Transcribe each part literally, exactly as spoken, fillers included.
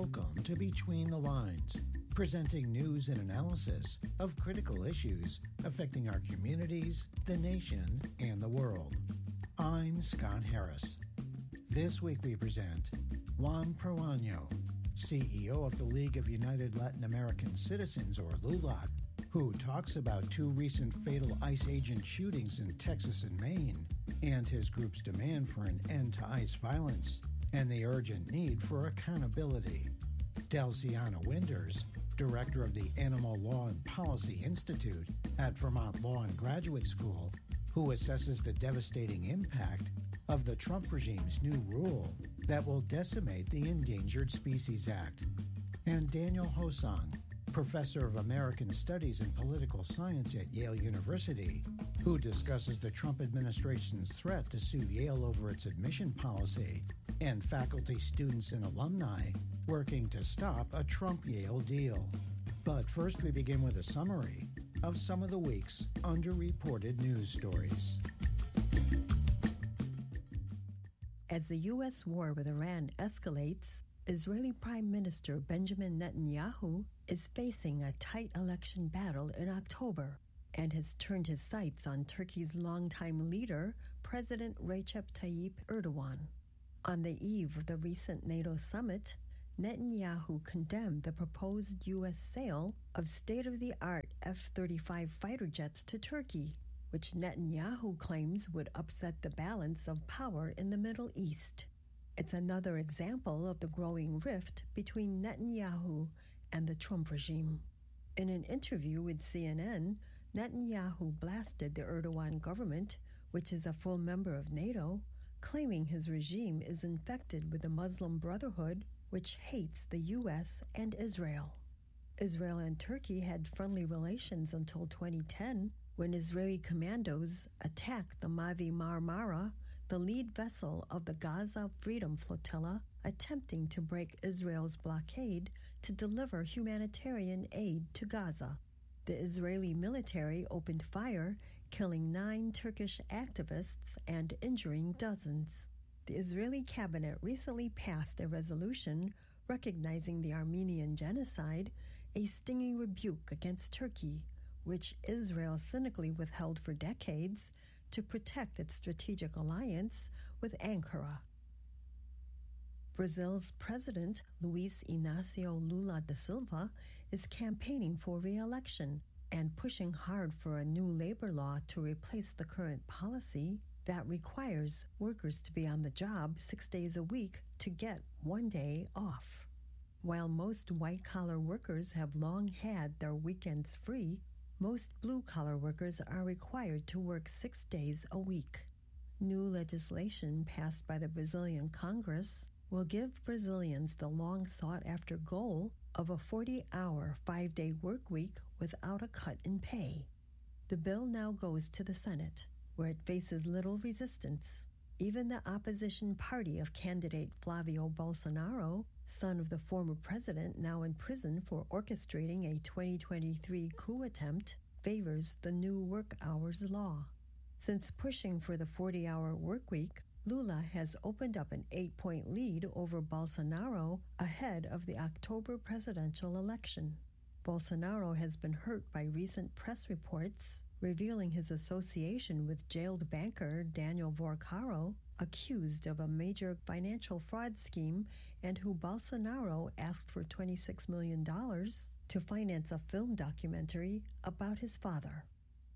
Welcome to Between the Lines, presenting news and analysis of critical issues affecting our communities, the nation, and the world. I'm Scott Harris. This week we present Juan Proaño, C E O of the League of United Latin American Citizens, or LULAC, who talks about two recent fatal ICE agent shootings in Texas and Maine, and his group's demand for an end to ICE violence, and the urgent need for accountability. Delciana Winders, director of the Animal Law and Policy Institute at Vermont Law and Graduate School, who assesses the devastating impact of the Trump regime's new rule that will decimate the Endangered Species Act. And Daniel Hosang, professor of American Studies and Political Science at Yale University, who discusses the Trump administration's threat to sue Yale over its admission policy, and faculty, students, and alumni working to stop a Trump-Yale deal. But first we begin with a summary of some of the week's underreported news stories. As the U S war with Iran escalates, Israeli Prime Minister Benjamin Netanyahu is facing a tight election battle in October and has turned his sights on Turkey's longtime leader, President Recep Tayyip Erdogan. On the eve of the recent NATO summit, Netanyahu condemned the proposed U S sale of state-of-the-art F thirty-five fighter jets to Turkey, which Netanyahu claims would upset the balance of power in the Middle East. It's another example of the growing rift between Netanyahu and the Trump regime. In an interview with C N N, Netanyahu blasted the Erdogan government, which is a full member of NATO, claiming his regime is infected with the Muslim Brotherhood, which hates the U S and Israel. Israel and Turkey had friendly relations until twenty ten, when Israeli commandos attacked the Mavi Marmara, the lead vessel of the Gaza Freedom Flotilla, attempting to break Israel's blockade to deliver humanitarian aid to Gaza. The Israeli military opened fire, killing nine Turkish activists and injuring dozens. The Israeli cabinet recently passed a resolution recognizing the Armenian genocide, a stinging rebuke against Turkey, which Israel cynically withheld for decades to protect its strategic alliance with Ankara. Brazil's president, Luiz Inácio Lula da Silva, is campaigning for re-election and pushing hard for a new labor law to replace the current policy that requires workers to be on the job six days a week to get one day off. While most white-collar workers have long had their weekends free, most blue-collar workers are required to work six days a week. New legislation passed by the Brazilian Congress will give Brazilians the long-sought-after goal of a forty-hour, five-day work week without a cut in pay. The bill now goes to the Senate, where it faces little resistance. Even the opposition party of candidate Flavio Bolsonaro, son of the former president now in prison for orchestrating a twenty twenty-three coup attempt, favors the new work hours law. Since pushing for the forty-hour work week, Lula has opened up an eight-point lead over Bolsonaro ahead of the October presidential election. Bolsonaro has been hurt by recent press reports revealing his association with jailed banker Daniel Vorcaro, accused of a major financial fraud scheme and who Bolsonaro asked for twenty-six million dollars to finance a film documentary about his father.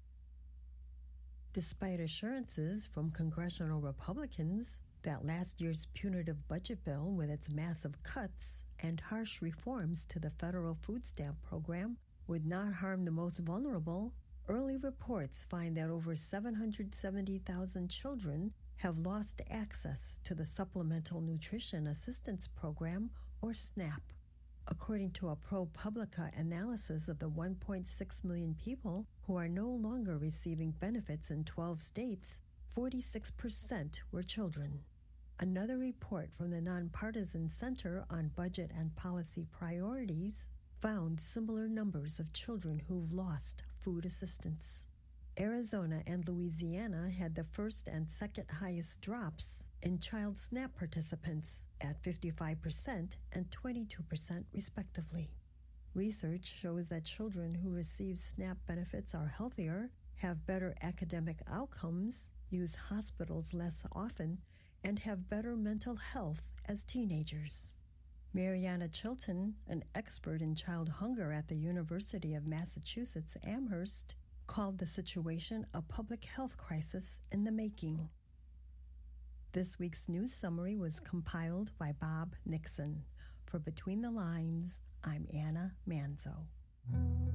Despite assurances from congressional Republicans that last year's punitive budget bill with its massive cuts and harsh reforms to the federal food stamp program would not harm the most vulnerable, early reports find that over seven hundred seventy thousand children have lost access to the Supplemental Nutrition Assistance Program, or SNAP. According to a ProPublica analysis of the one point six million people who are no longer receiving benefits in twelve states, forty-six percent were children. Another report from the Nonpartisan Center on Budget and Policy Priorities found similar numbers of children who've lost food assistance. Arizona and Louisiana had the first and second highest drops in child SNAP participants at fifty-five percent and twenty-two percent respectively. Research shows that children who receive SNAP benefits are healthier, have better academic outcomes, use hospitals less often, and have better mental health as teenagers. Mariana Chilton, an expert in child hunger at the University of Massachusetts Amherst, called the situation a public health crisis in the making. This week's news summary was compiled by Bob Nixon. For Between the Lines, I'm Anna Manzo.